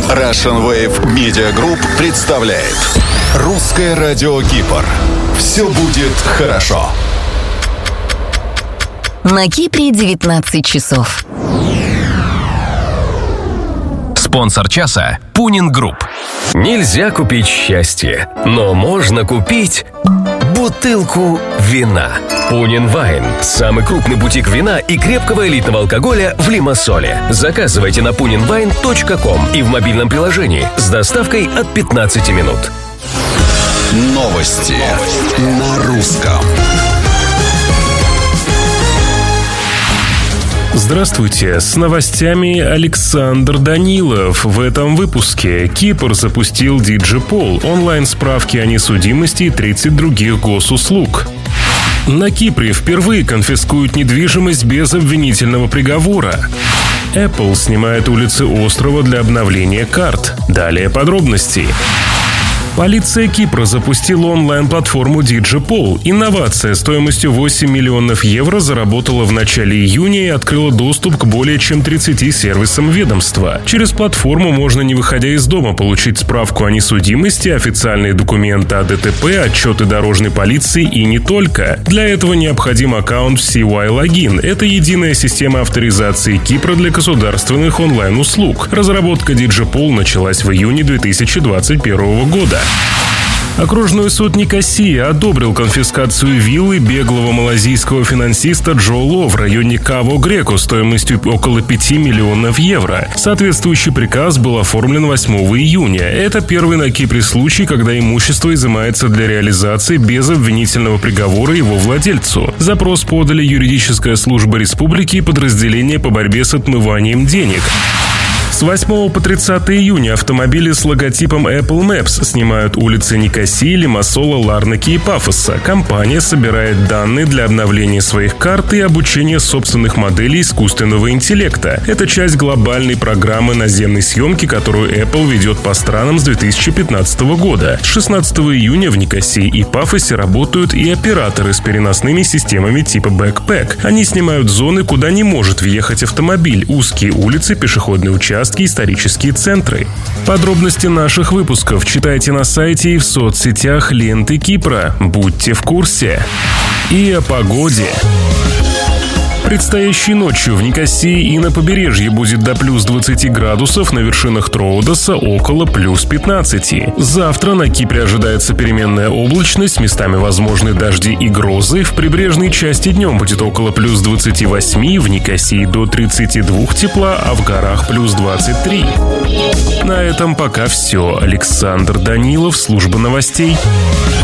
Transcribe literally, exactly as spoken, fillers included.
Russian Wave Media Group представляет Русское радио Кипр. Все будет хорошо. На Кипре девятнадцать часов. Спонсор часа – Пунин Групп. Нельзя купить счастье, но можно купить бутылку вина. Пунин Вайн – самый крупный бутик вина и крепкого элитного алкоголя в Лимассоле. Заказывайте на пунин вайн точка ком и в мобильном приложении с доставкой от пятнадцати минут. Новости на русском. Здравствуйте, с новостями Александр Данилов. В этом выпуске Кипр запустил Диджипол, онлайн-справки о несудимости и тридцать других госуслуг. На Кипре впервые конфискуют недвижимость без обвинительного приговора. Apple снимает улицы острова для обновления карт. Далее подробности. Полиция Кипра запустила онлайн-платформу Диджипол. Инновация стоимостью восемь миллионов евро заработала в начале июня и открыла доступ к более чем тридцати сервисам ведомства. Через платформу можно, не выходя из дома, получить справку о несудимости, официальные документы о ДТП, отчеты дорожной полиции и не только. Для этого необходим аккаунт в си уай Login. Это единая система авторизации Кипра для государственных онлайн-услуг. Разработка Диджипол началась в июне две тысячи двадцать первого года. Окружной суд Никосии одобрил конфискацию виллы беглого малазийского финансиста Джо Ло в районе Каво-Греко стоимостью около пяти миллионов евро. Соответствующий приказ был оформлен восьмого июня. Это первый на Кипре случай, когда имущество изымается для реализации без обвинительного приговора его владельцу. Запрос подали юридическая служба республики и подразделение по борьбе с отмыванием денег. С восьмого по тридцатое июня автомобили с логотипом Apple Maps снимают улицы Никосии, Лимассола, Ларнаки и Пафоса. Компания собирает данные для обновления своих карт и обучения собственных моделей искусственного интеллекта. Это часть глобальной программы наземной съемки, которую Apple ведет по странам с две тысячи пятнадцатого года. С шестнадцатого июня в Никосии и Пафосе работают и операторы с переносными системами типа Backpack. Они снимают зоны, куда не может въехать автомобиль, узкие улицы, пешеходные участки, исторические центры. Подробности наших выпусков читайте на сайте и в соцсетях ленты Кипра. Будьте в курсе. И о погоде. Предстоящей ночью в Никосии и на побережье будет до плюс двадцати градусов, на вершинах Троудоса около плюс пятнадцати. Завтра на Кипре ожидается переменная облачность, местами возможны дожди и грозы. В прибрежной части днем будет около плюс двадцати восьми, в Никосии до тридцати двух тепла, а в горах плюс двадцать три. На этом пока все. Александр Данилов, служба новостей.